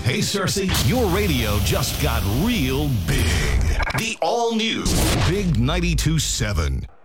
Hey, Cersei, your radio just got real big. The all-new Big 92.7.